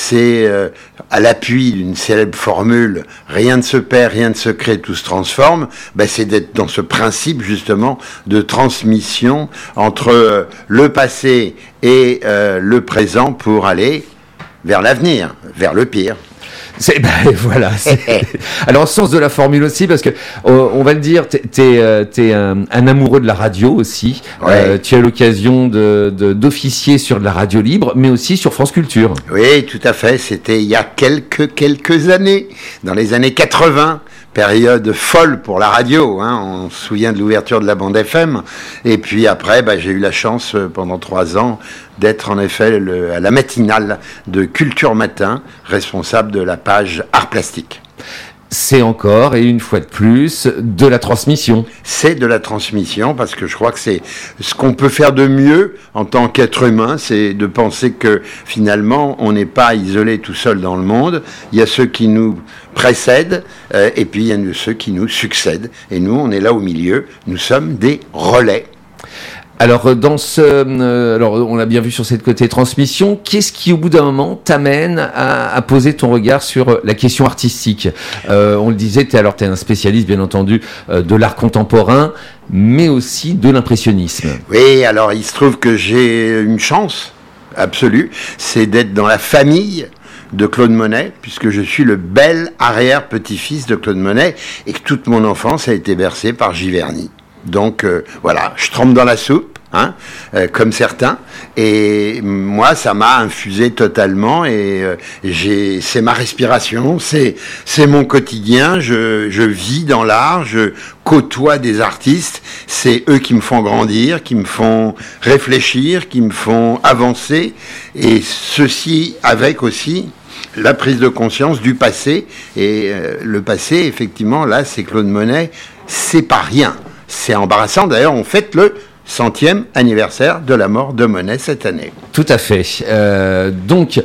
c'est à l'appui d'une célèbre formule « rien ne se perd, rien ne se crée, tout se transforme », c'est d'être dans ce principe justement de transmission entre le passé et le présent pour aller vers l'avenir, vers le pire. Voilà. Alors, sens de la formule aussi, parce que on va le dire, t'es un amoureux de la radio aussi. Ouais. Tu as l'occasion d'officier sur de la radio libre, mais aussi sur France Culture. Oui, tout à fait. C'était il y a quelques années, dans les années 80. Période folle pour la radio, hein. On se souvient de l'ouverture de la bande FM. Et puis après, j'ai eu la chance pendant 3 ans d'être en effet à la matinale de Culture Matin, responsable de la page Art Plastique. C'est encore, et une fois de plus, de la transmission. C'est de la transmission, parce que je crois que c'est ce qu'on peut faire de mieux en tant qu'être humain, c'est de penser que finalement, on n'est pas isolé tout seul dans le monde. Il y a ceux qui nous précèdent, et puis il y a ceux qui nous succèdent. Et nous, on est là au milieu, nous sommes des relais. Alors, alors, on l'a bien vu sur cette côté transmission. Qu'est-ce qui, au bout d'un moment, t'amène à poser ton regard sur la question artistique? On le disait, t'es un spécialiste, bien entendu, de l'art contemporain, mais aussi de l'impressionnisme. Oui, alors il se trouve que j'ai une chance absolue, c'est d'être dans la famille de Claude Monet, puisque je suis le bel arrière-petit-fils de Claude Monet, et que toute mon enfance a été bercée par Giverny. Donc voilà, je trempe dans la soupe, comme certains, et moi ça m'a infusé totalement, et c'est ma respiration, c'est mon quotidien, je vis dans l'art, je côtoie des artistes, c'est eux qui me font grandir, qui me font réfléchir, qui me font avancer, et ceci avec aussi la prise de conscience du passé, et le passé, effectivement, là, c'est Claude Monet, c'est pas rien. C'est embarrassant. D'ailleurs, on fête le 100e anniversaire de la mort de Monet cette année. Tout à fait. Donc,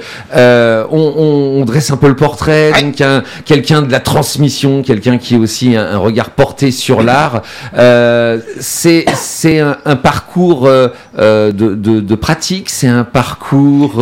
on dresse un peu le portrait. Ouais. Donc, quelqu'un de la transmission, quelqu'un qui a aussi un regard porté sur l'art. C'est un parcours de pratique. C'est un parcours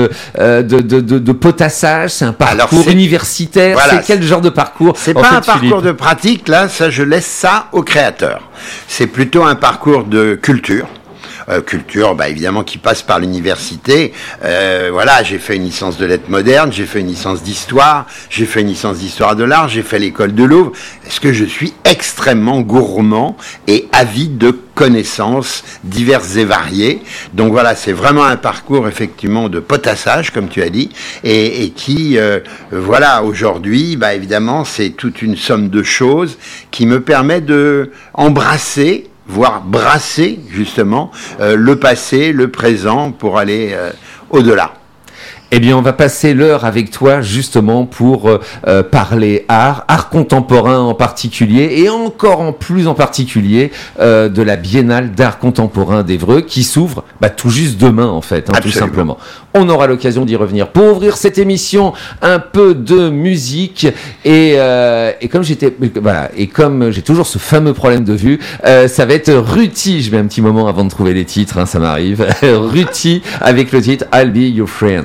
de potassage. C'est un parcours universitaire. Voilà. C'est quel genre de parcours? C'est pas un parcours de pratique. Là, ça, je laisse ça au créateur. C'est plutôt un parcours de culture. Culture, évidemment, qui passe par l'université. Voilà, j'ai fait une licence de lettres modernes, j'ai fait une licence d'histoire, j'ai fait une licence d'histoire de l'art, j'ai fait l'école de Louvre. Est-ce que je suis extrêmement gourmand et avide de connaissances diverses et variées. Donc voilà, c'est vraiment un parcours effectivement de potassage, comme tu as dit, et qui, voilà, aujourd'hui, évidemment, c'est toute une somme de choses qui me permet de embrasser, voire brasser justement le passé, le présent pour aller au-delà. Eh bien, on va passer l'heure avec toi justement pour parler art contemporain en particulier, et encore en plus en particulier de la Biennale d'art contemporain d'Évreux qui s'ouvre tout juste demain en fait, tout simplement. On aura l'occasion d'y revenir. Pour ouvrir cette émission, un peu de musique et comme j'ai toujours ce fameux problème de vue, ça va être Ruti. Je mets un petit moment avant de trouver les titres, ça m'arrive. Ruti avec le titre I'll Be Your Friend.